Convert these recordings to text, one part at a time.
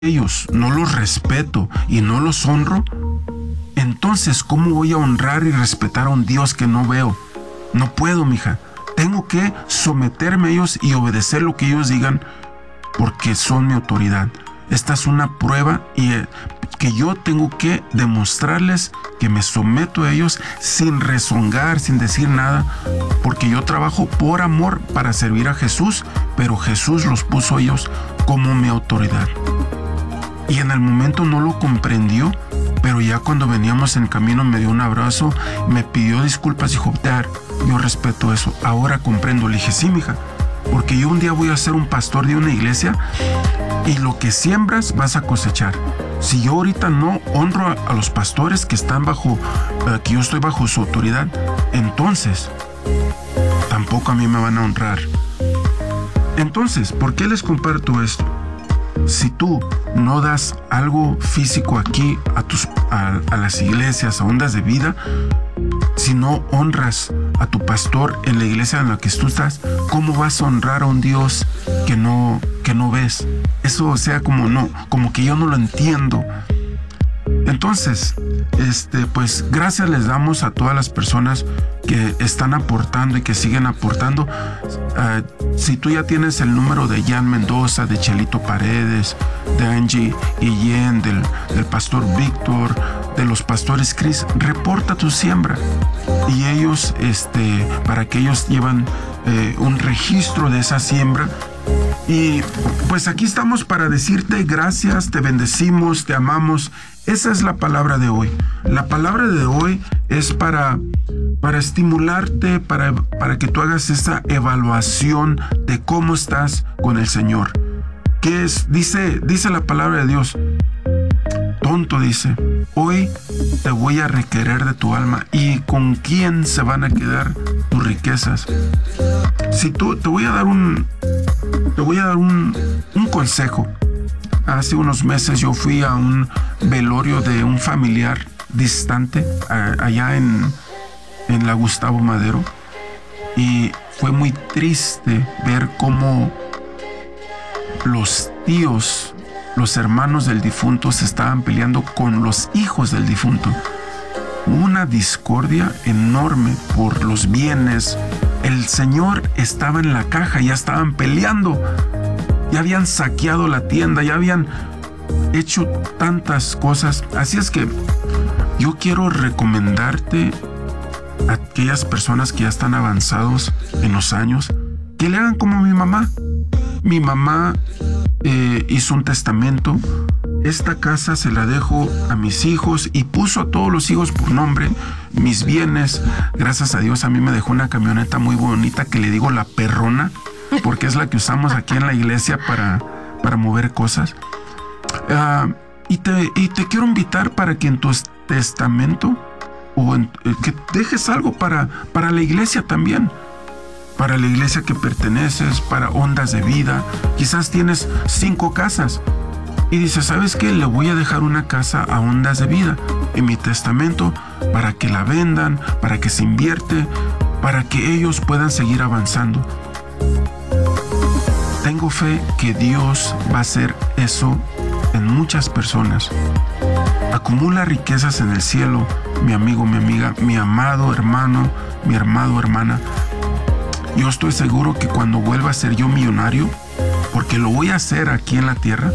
ellos no los respeto y no los honro, entonces ¿cómo voy a honrar y respetar a un Dios que no veo? No puedo, mija. Tengo que someterme a ellos y obedecer lo que ellos digan porque son mi autoridad. Esta es una prueba y que yo tengo que demostrarles que me someto a ellos sin rezongar, sin decir nada, porque yo trabajo por amor para servir a Jesús, pero Jesús los puso a ellos como mi autoridad. Y en el momento no lo comprendió, pero ya cuando veníamos en camino me dio un abrazo, me pidió disculpas, dijo, Dad, yo respeto eso, ahora comprendo. Le dije, sí, mija, porque yo un día voy a ser un pastor de una iglesia y lo que siembras vas a cosechar. Si yo ahorita no honro a los pastores que están que yo estoy bajo su autoridad, entonces tampoco a mí me van a honrar. Entonces, ¿por qué les comparto esto? Si tú no das algo físico aquí a las iglesias, a Ondas de Vida, si no honras a tu pastor en la iglesia en la que tú estás, ¿cómo vas a honrar a un Dios que no ves? Eso, o sea, como que yo no lo entiendo. Entonces, pues gracias les damos a todas las personas que están aportando y que siguen aportando. Si tú ya tienes el número de Jan Mendoza, de Chelito Paredes, de Angie Guillén, del pastor Víctor, de los pastores Chris, reporta tu siembra. Y ellos, para que ellos llevan un registro de esa siembra. Y pues aquí estamos para decirte gracias, te bendecimos, te amamos. Esa es la palabra de hoy. La palabra de hoy es para estimularte, para que tú hagas esa evaluación de cómo estás con el Señor. ¿Qué es? Dice la palabra de Dios. Tonto, dice, hoy te voy a requerer de tu alma. ¿Y con quién se van a quedar tus riquezas? Si tú, te voy a dar un consejo. Hace unos meses yo fui a un velorio de un familiar distante allá en la Gustavo Madero, y fue muy triste ver cómo los tíos, los hermanos del difunto se estaban peleando con los hijos del difunto. Una discordia enorme por los bienes. El señor estaba en la caja, ya estaban peleando. Ya habían saqueado la tienda, ya habían hecho tantas cosas. Así es que yo quiero recomendarte a aquellas personas que ya están avanzados en los años, que le hagan como mi mamá. Mi mamá hizo un testamento. Esta casa se la dejo a mis hijos y puso a todos los hijos por nombre, mis bienes. Gracias a Dios a mí me dejó una camioneta muy bonita que le digo la perrona, porque es la que usamos aquí en la iglesia para mover cosas. Y te quiero invitar para que en tu testamento que dejes algo para la iglesia también. Para la iglesia que perteneces, para Ondas de Vida. Quizás tienes 5 casas y dices, ¿sabes qué? Le voy a dejar una casa a Ondas de Vida en mi testamento para que la vendan, para que se invierte, para que ellos puedan seguir avanzando. Tengo fe que Dios va a hacer eso en muchas personas. Acumula riquezas en el cielo, mi amigo, mi amiga, mi amado hermano, mi amado hermana. Yo estoy seguro que cuando vuelva a ser yo millonario, porque lo voy a hacer aquí en la tierra,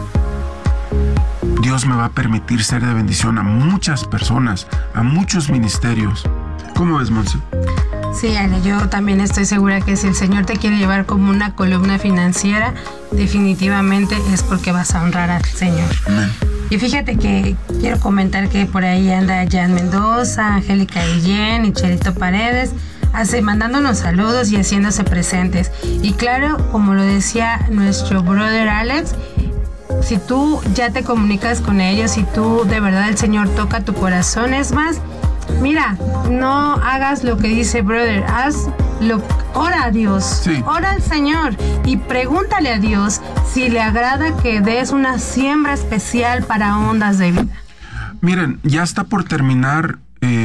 Dios me va a permitir ser de bendición a muchas personas, a muchos ministerios. ¿Cómo ves, Monse? Sí, Ale, yo también estoy segura que si el Señor te quiere llevar como una columna financiera, definitivamente es porque vas a honrar al Señor. Amén. Y fíjate que quiero comentar que por ahí anda Jan Mendoza, Angélica Guillén y Chelito Paredes, mandándonos saludos y haciéndose presentes. Y claro, como lo decía nuestro brother Alex, si tú ya te comunicas con ellos, si tú de verdad el Señor toca tu corazón, es más, mira, no hagas lo que dice brother, ora a Dios, sí. Ora al Señor y pregúntale a Dios si le agrada que des una siembra especial para Ondas de Vida. Miren, ya está por terminar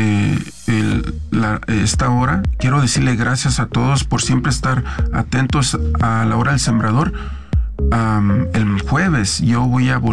esta hora. Quiero decirle gracias a todos por siempre estar atentos a la hora del sembrador. el jueves yo voy a